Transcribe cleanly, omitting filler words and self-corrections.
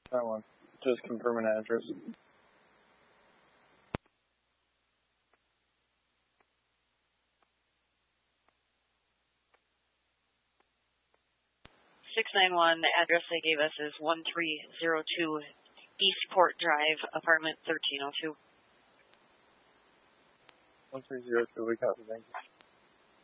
That one. Just confirm an address. 691, the address they gave us is 1302 Eastport Drive, apartment 1302. 1302, we copy, thank you.